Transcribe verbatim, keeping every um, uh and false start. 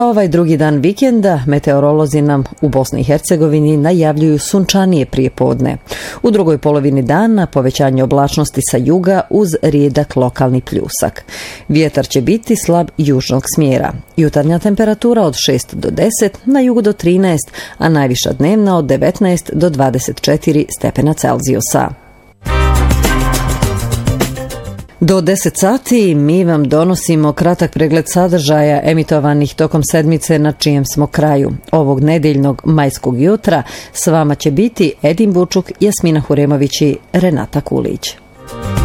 Ovaj drugi dan vikenda meteorolozi nam u Bosni i Hercegovini najavljuju sunčanije prijepodne. U drugoj polovini dana povećanje oblačnosti sa juga uz rijedak lokalni pljusak. Vjetar će biti slab južnog smjera. Jutarnja temperatura od šest do deset, na jugu do trinaest, a najviša dnevna od devetnaest do dvadeset četiri stepena Celzijusa. Do deset sati mi vam donosimo kratak pregled sadržaja emitovanih tokom sedmice na čijem smo kraju. Ovog nedeljnog majskog jutra s vama će biti Edin Bučuk, Jasmina Huremović i Renata Kulić.